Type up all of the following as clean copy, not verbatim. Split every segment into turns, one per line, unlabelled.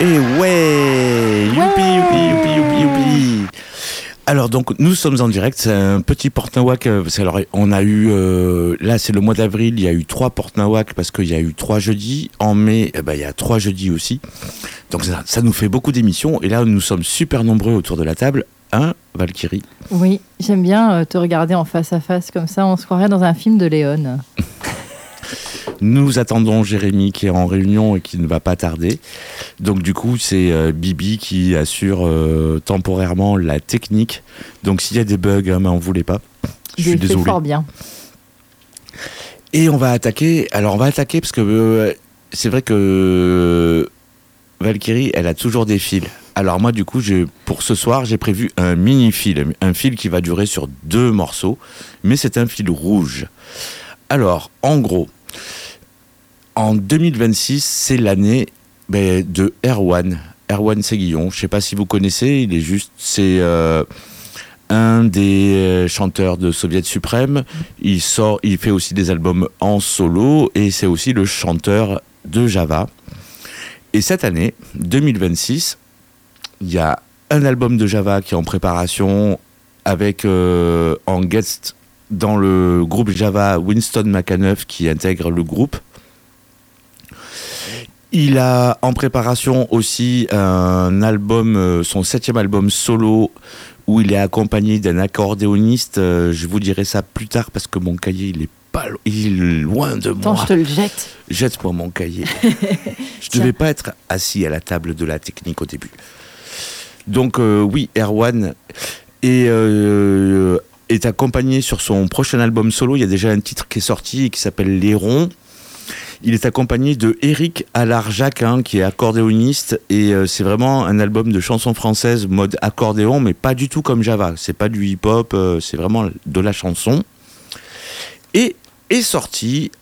Et ouais, youpi, youpi, youpi, youpi, youpi. Alors donc nous sommes en direct, c'est un petit porte-nawak. Alors on a eu, là c'est le mois d'avril, il y a eu 3 porte-nawak parce qu'il y a eu 3 jeudis. En mai, il y a 3 jeudis aussi. Donc ça nous fait beaucoup d'émissions. Et là nous sommes super nombreux autour de la table. Hein, Valkyrie?
Oui, j'aime bien te regarder en face à face comme ça, on se croirait dans un film de Léon.
Nous attendons Jérémy qui est en réunion et qui ne va pas tarder. Donc du coup, c'est Bibi qui assure temporairement la technique. Donc s'il y a des bugs, mais on ne voulait pas. Je suis désolé.
Fort bien.
Et on va attaquer. Alors on va attaquer parce que c'est vrai que Valkyrie, elle a toujours des fils. Alors moi, du coup, pour ce soir, j'ai prévu un mini-fil. Un fil qui va durer sur 2 morceaux. Mais c'est un fil rouge. Alors, en gros... En 2026, c'est l'année de Erwan Séguillon. Je ne sais pas si vous connaissez, c'est un des chanteurs de Soviet Suprême. Il fait aussi des albums en solo et c'est aussi le chanteur de Java. Et cette année, 2026, il y a un album de Java qui est en préparation avec en guest dans le groupe Java Winston McAnuff qui intègre le groupe. Il a en préparation aussi un album, son 7e album solo, où il est accompagné d'un accordéoniste. Je vous dirai ça plus tard parce que mon cahier, il est loin de moi.
Attends, je te le jette.
Jette-moi mon cahier. Je ne devais pas être assis à la table de la technique au début. Donc oui, Erwan est accompagné sur son prochain album solo. Il y a déjà un titre qui est sorti et qui s'appelle Les Ronds. Il est accompagné de Eric Alarjac, qui est accordéoniste, et c'est vraiment un album de chansons françaises mode accordéon, mais pas du tout comme Java. C'est pas du hip-hop, c'est vraiment de la chanson. Et est sorti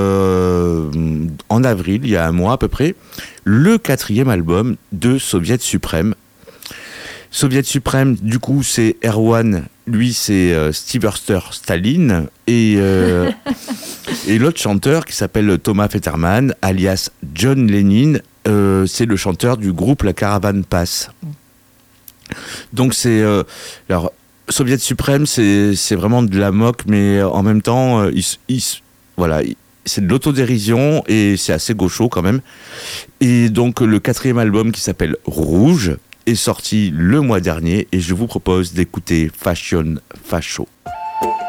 en avril, il y a un mois à peu près, le 4e album de Soviet Suprême. Soviet Suprême, du coup, c'est Erwan, lui, c'est Sylvester Stalin, et l'autre chanteur qui s'appelle Thomas Fetterman, alias John Lennon, c'est le chanteur du groupe La Caravane Passe. Donc alors, Soviet Suprême, c'est vraiment de la moque, mais en même temps, c'est de l'autodérision et c'est assez gaucho quand même. Et donc, le 4e album qui s'appelle Rouge est sorti le mois dernier et je vous propose d'écouter Fashion Facho.